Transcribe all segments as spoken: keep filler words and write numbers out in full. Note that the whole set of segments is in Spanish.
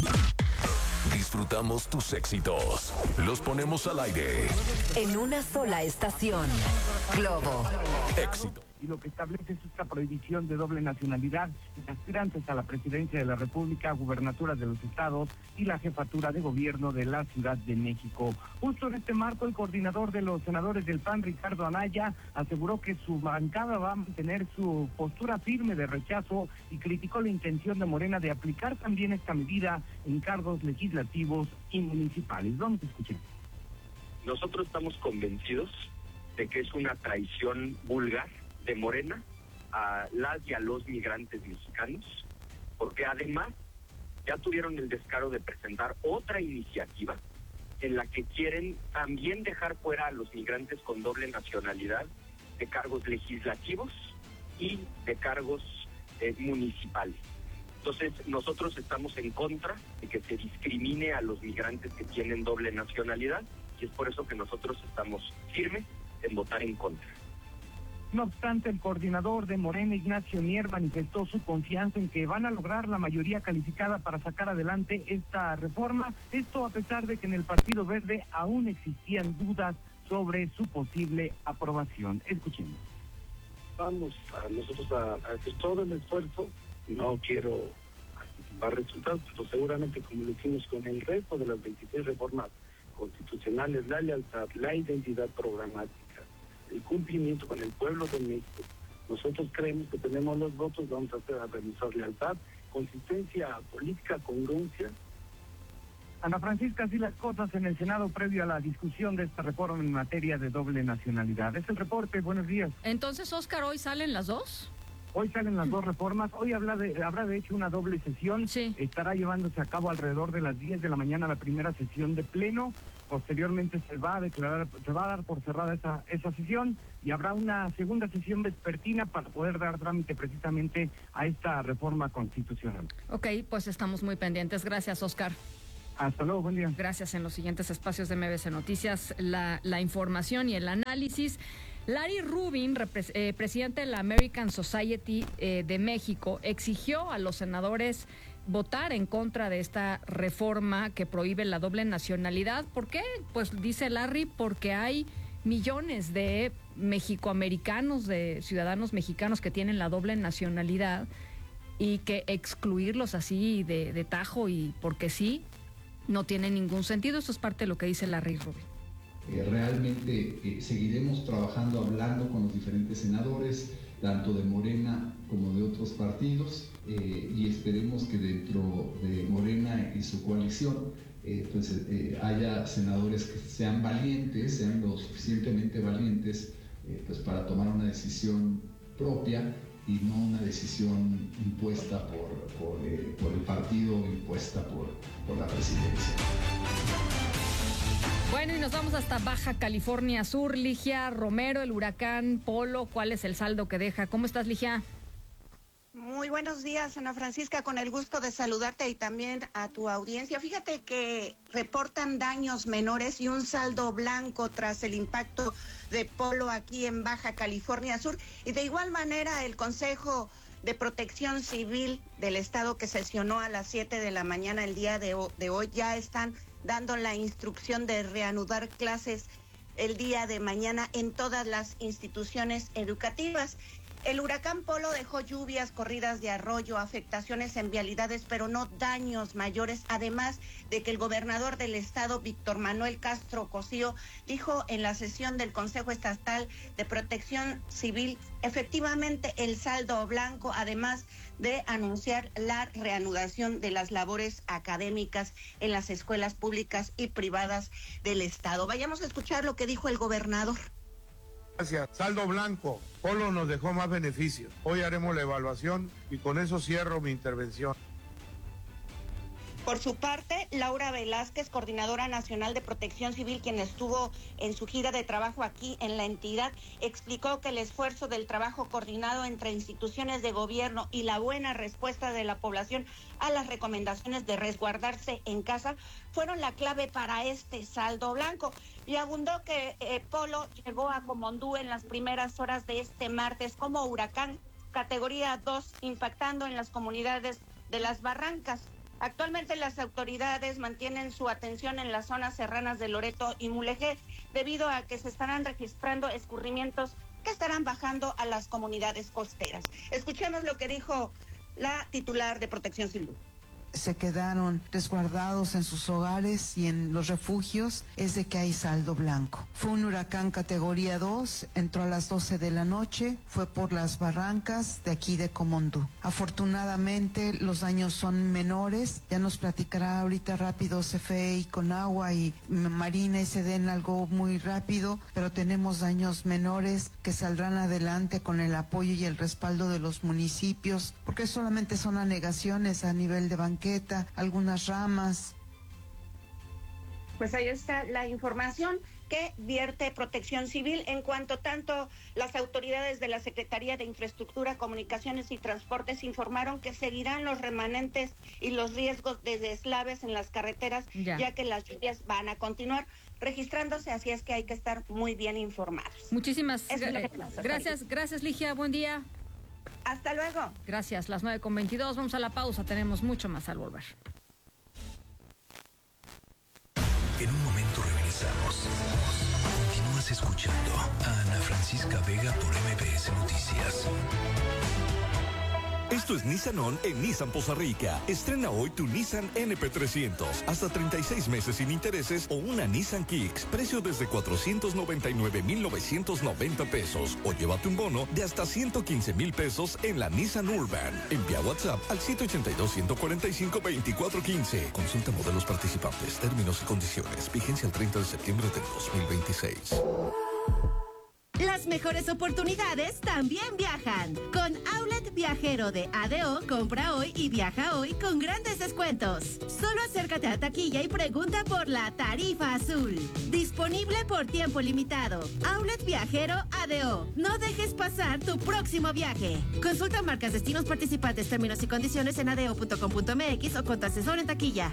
Disfrutamos tus éxitos. Los ponemos al aire. En una sola estación. Globo. Éxito. Y lo que establece es esta prohibición de doble nacionalidad en aspirantes a la presidencia de la República, gubernaturas de los estados y la jefatura de gobierno de la Ciudad de México. Justo en este marco, el coordinador de los senadores del P A N, Ricardo Anaya, aseguró que su bancada va a mantener su postura firme de rechazo y criticó la intención de Morena de aplicar también esta medida en cargos legislativos y municipales. Vamos a escuchar. Nosotros estamos convencidos de que es una traición vulgar de Morena a las y a los migrantes mexicanos, porque además ya tuvieron el descaro de presentar otra iniciativa en la que quieren también dejar fuera a los migrantes con doble nacionalidad de cargos legislativos y de cargos eh, municipales. Entonces, nosotros estamos en contra de que se discrimine a los migrantes que tienen doble nacionalidad, y es por eso que nosotros estamos firmes en votar en contra. No obstante, el coordinador de Morena, Ignacio Mier, manifestó su confianza en que van a lograr la mayoría calificada para sacar adelante esta reforma. Esto a pesar de que en el Partido Verde aún existían dudas sobre su posible aprobación. Escuchemos. Vamos a nosotros a, a hacer todo el esfuerzo. No quiero anticipar resultados, pero seguramente, como lo hicimos con el resto de las veintiséis reformas constitucionales, la lealtad, la identidad programática, el cumplimiento con el pueblo de México. Nosotros creemos que tenemos los votos, vamos a hacer a revisar lealtad, consistencia política, congruencia. Ana Francisca, así las cosas en el Senado previo a la discusión de esta reforma en materia de doble nacionalidad. Es el reporte, buenos días. Entonces, Oscar, ¿hoy salen las dos? Hoy salen las dos reformas, hoy habrá de, habrá de hecho una doble sesión, sí. Estará llevándose a cabo alrededor de las diez de la mañana la primera sesión de pleno, posteriormente se va a declarar, se va a dar por cerrada esa, esa sesión y habrá una segunda sesión vespertina para poder dar trámite precisamente a esta reforma constitucional. Ok, pues estamos muy pendientes, gracias, Oscar. Hasta luego, buen día. Gracias. En los siguientes espacios de M B C Noticias, la, la información y el análisis. Larry Rubin, repres, eh, presidente de la American Society eh, de México, exigió a los senadores votar en contra de esta reforma que prohíbe la doble nacionalidad. ¿Por qué? Pues dice Larry, porque hay millones de mexicoamericanos, de ciudadanos mexicanos que tienen la doble nacionalidad y que excluirlos así de, de tajo y porque sí, no tiene ningún sentido. Eso es parte de lo que dice Larry Rubin. Eh, realmente eh, seguiremos trabajando, hablando con los diferentes senadores, tanto de Morena como de otros partidos, eh, y esperemos que dentro de Morena y su coalición eh, pues, eh, haya senadores que sean valientes, sean lo suficientemente valientes eh, pues, para tomar una decisión propia y no una decisión impuesta por, por, eh, por el partido, impuesta por, por la presidencia. Bueno, y nos vamos hasta Baja California Sur. Ligia Romero, el huracán Polo, ¿cuál es el saldo que deja? ¿Cómo estás, Ligia? Muy buenos días, Ana Francisca, con el gusto de saludarte y también a tu audiencia. Fíjate que reportan daños menores y un saldo blanco tras el impacto de Polo aquí en Baja California Sur. Y de igual manera, el Consejo de Protección Civil del Estado, que sesionó a las siete de la mañana el día de, de hoy, ya están dando la instrucción de reanudar clases el día de mañana en todas las instituciones educativas. El huracán Polo dejó lluvias, corridas de arroyo, afectaciones en vialidades, pero no daños mayores, además de que el gobernador del estado, Víctor Manuel Castro Cosío, dijo en la sesión del Consejo Estatal de Protección Civil, efectivamente el saldo blanco, además de anunciar la reanudación de las labores académicas en las escuelas públicas y privadas del estado. Vayamos a escuchar lo que dijo el gobernador. Gracias. Saldo blanco. Polo nos dejó más beneficios. Hoy haremos la evaluación y con eso cierro mi intervención. Por su parte, Laura Velázquez, coordinadora nacional de Protección Civil, quien estuvo en su gira de trabajo aquí en la entidad, explicó que el esfuerzo del trabajo coordinado entre instituciones de gobierno y la buena respuesta de la población a las recomendaciones de resguardarse en casa fueron la clave para este saldo blanco. Y abundó que eh, Polo llegó a Comondú en las primeras horas de este martes como huracán categoría dos, impactando en las comunidades de Las Barrancas, Actualmente las autoridades mantienen su atención en las zonas serranas de Loreto y Mulegé debido a que se estarán registrando escurrimientos que estarán bajando a las comunidades costeras. Escuchemos lo que dijo la titular de Protección Civil. Se quedaron resguardados en sus hogares y en los refugios, es de que hay saldo blanco. Fue un huracán categoría dos, entró a las doce de la noche, fue por las barrancas de aquí de Comondú. Afortunadamente los daños son menores, ya nos platicará ahorita rápido C F E y Conagua y Marina y Seden algo muy rápido, pero tenemos daños menores que saldrán adelante con el apoyo y el respaldo de los municipios, porque solamente son anegaciones a nivel de banqueta, algunas ramas. Pues ahí está la información que vierte Protección Civil. En cuanto tanto, las autoridades de la Secretaría de Infraestructura, Comunicaciones y Transportes informaron que seguirán los remanentes y los riesgos de deslaves en las carreteras, ya, ya que las lluvias van a continuar registrándose, así es que hay que estar muy bien informados. Muchísimas eh, gracias, gracias Ligia, buen día. Hasta luego. Gracias, las nueve con veintidós, vamos a la pausa, tenemos mucho más al volver. En un momento regresamos. Continúas escuchando a Ana Francisca Vega por M B S Noticias. Esto es Nissan On en Nissan Poza Rica. Estrena hoy tu Nissan N P trescientos. Hasta treinta y seis meses sin intereses o una Nissan Kicks. Precio desde cuatrocientos noventa y nueve mil novecientos noventa pesos. O llévate un bono de hasta ciento quince mil pesos en la Nissan Urban. Envía WhatsApp al siete ocho dos, uno cuatro cinco, dos cuatro uno cinco. Consulta modelos participantes, términos y condiciones. Vigencia el treinta de septiembre del dos mil veintiséis. Las mejores oportunidades también viajan. Con Outlet Viajero de A D O, compra hoy y viaja hoy con grandes descuentos. Solo acércate a taquilla y pregunta por la tarifa azul. Disponible por tiempo limitado. Outlet Viajero A D O. No dejes pasar tu próximo viaje. Consulta marcas, destinos participantes, términos y condiciones en adeo punto com punto mx o con tu asesor en taquilla.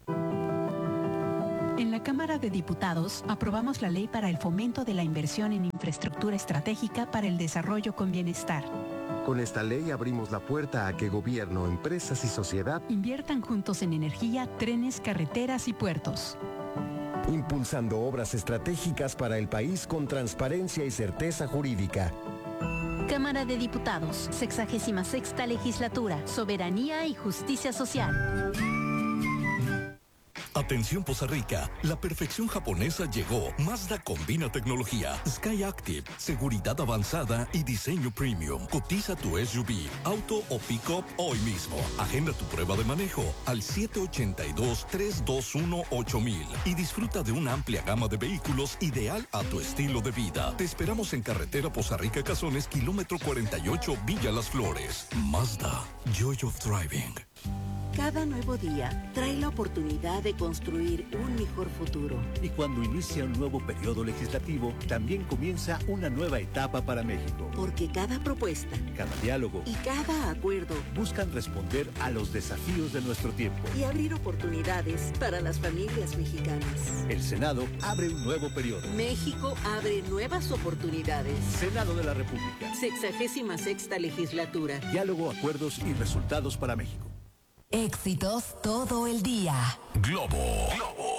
En la Cámara de Diputados aprobamos la ley para el fomento de la inversión en infraestructura estratégica para el desarrollo con bienestar. Con esta ley abrimos la puerta a que gobierno, empresas y sociedad inviertan juntos en energía, trenes, carreteras y puertos. Impulsando obras estratégicas para el país con transparencia y certeza jurídica. Cámara de Diputados, sexagésima sexta legislatura, soberanía y justicia social. Atención Poza Rica, la perfección japonesa llegó. Mazda combina tecnología, Sky Active, seguridad avanzada y diseño premium. Cotiza tu S U V, auto o pick-up hoy mismo. Agenda tu prueba de manejo al siete ocho dos, tres dos uno, ocho mil y disfruta de una amplia gama de vehículos ideal a tu estilo de vida. Te esperamos en carretera Poza Rica Cazones, kilómetro cuarenta y ocho, Villa Las Flores. Mazda, Joy of Driving. Cada nuevo día trae la oportunidad de construir un mejor futuro. Y cuando inicia un nuevo periodo legislativo, también comienza una nueva etapa para México. Porque cada propuesta, cada diálogo y cada acuerdo buscan responder a los desafíos de nuestro tiempo y abrir oportunidades para las familias mexicanas. El Senado abre un nuevo periodo. México abre nuevas oportunidades. Senado de la República. Sexagésima sexta legislatura. Diálogo, acuerdos y resultados para México. Éxitos todo el día. Globo. Globo.